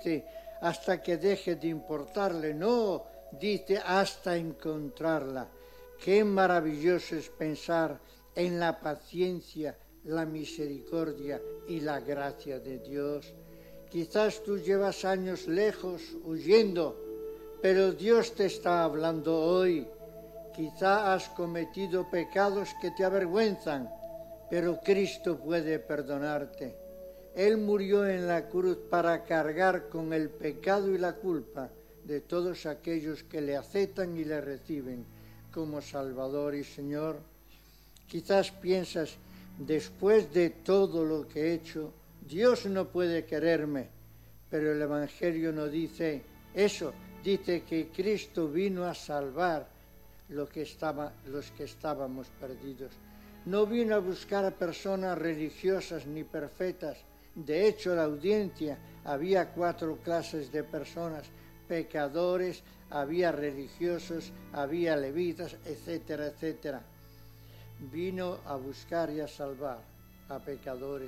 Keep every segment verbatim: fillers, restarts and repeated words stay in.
dice hasta que deje de importarle, no, dice hasta encontrarla. Qué maravilloso es pensar en la paciencia, la misericordia y la gracia de Dios. Quizás tú llevas años lejos, huyendo, pero Dios te está hablando hoy. Quizá has cometido pecados que te avergüenzan, pero Cristo puede perdonarte. Él murió en la cruz para cargar con el pecado y la culpa de todos aquellos que le aceptan y le reciben como Salvador y Señor. Quizás piensas, después de todo lo que he hecho, Dios no puede quererme, pero el Evangelio no dice eso, dice que Cristo vino a salvar lo que estaba, los que estábamos perdidos. No vino a buscar a personas religiosas ni perfectas. De hecho, la audiencia había cuatro clases de personas: pecadores, había religiosos, había levitas, etcétera, etcétera. Vino a buscar y a salvar a pecadores.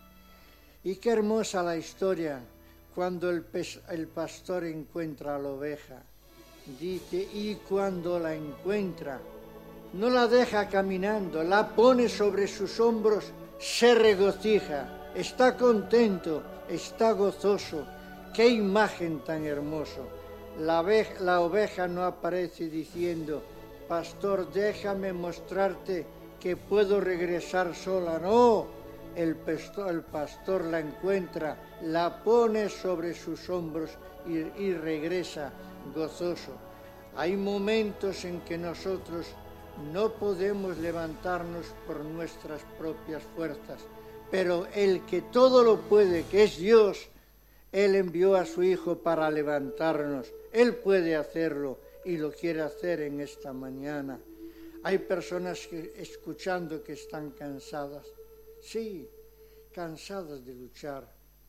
Y qué hermosa la historia cuando el, el pastor encuentra a la oveja. Dice, y cuando la encuentra, no la deja caminando, la pone sobre sus hombros, se regocija, está contento, está gozoso. ¡Qué imagen tan hermosa! La, oveja, la oveja no aparece diciendo, pastor, déjame mostrarte que puedo regresar sola. No, el pastor, el pastor la encuentra, la pone sobre sus hombros y, y regresa gozoso. Hay momentos en que nosotros no podemos levantarnos por nuestras propias fuerzas, pero el que todo lo puede, que es Dios, Él envió a su Hijo para levantarnos. Él puede hacerlo y lo quiere hacer en esta mañana. Hay personas que, escuchando que están cansadas, sí, cansadas de luchar,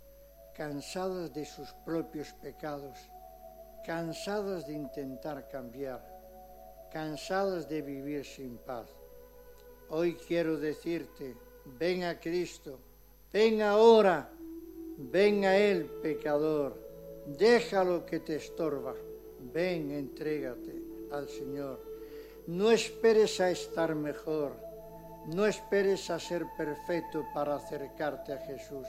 cansadas de sus propios pecados, cansadas de intentar cambiar, cansadas de vivir sin paz. Hoy quiero decirte, ven a Cristo, ven ahora, ven a Él, pecador, deja lo que te estorba, ven, entrégate al Señor. No esperes a estar mejor, no esperes a ser perfecto para acercarte a Jesús.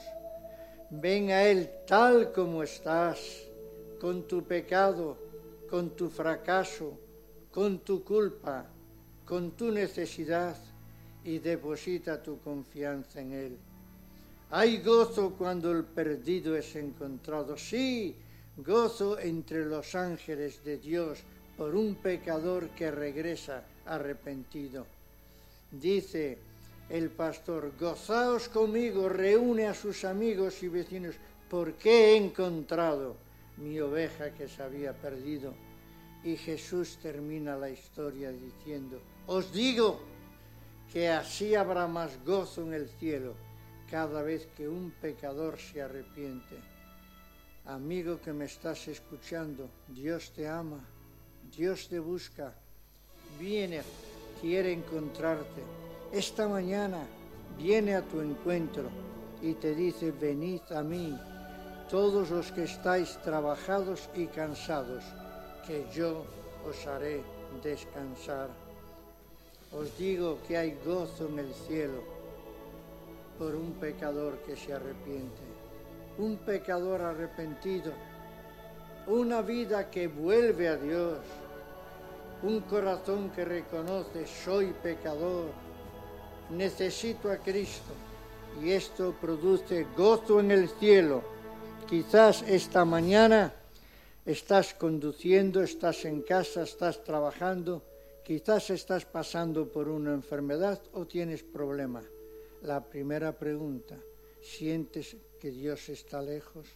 Ven a Él tal como estás, con tu pecado, con tu fracaso, con tu culpa, con tu necesidad, y deposita tu confianza en Él. Hay gozo cuando el perdido es encontrado. Sí, gozo entre los ángeles de Dios por un pecador que regresa arrepentido. Dice el pastor, gozaos conmigo, reúne a sus amigos y vecinos, porque he encontrado mi oveja que se había perdido. Y Jesús termina la historia diciendo, os digo que así habrá más gozo en el cielo cada vez que un pecador se arrepiente. Amigo que me estás escuchando, Dios te ama, Dios te busca, viene, quiere encontrarte. Esta mañana viene a tu encuentro y te dice, venid a mí, todos los que estáis trabajados y cansados, que yo os haré descansar. Os digo que hay gozo en el cielo por un pecador que se arrepiente, un pecador arrepentido, una vida que vuelve a Dios, un corazón que reconoce, soy pecador, necesito a Cristo, y esto produce gozo en el cielo. Quizás esta mañana estás conduciendo, estás en casa, estás trabajando, quizás estás pasando por una enfermedad o tienes problemas. La primera pregunta, ¿sientes que Dios está lejos?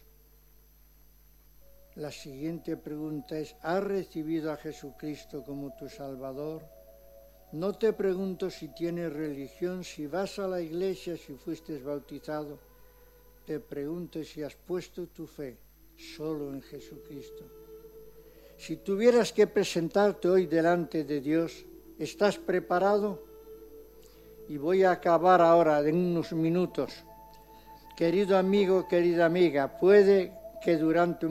La siguiente pregunta es, ¿has recibido a Jesucristo como tu Salvador? No te pregunto si tienes religión, si vas a la iglesia, si fuiste bautizado. Te pregunto si has puesto tu fe solo en Jesucristo. Si tuvieras que presentarte hoy delante de Dios, ¿estás preparado? Y voy a acabar ahora en unos minutos. Querido amigo, querida amiga, puede que durante un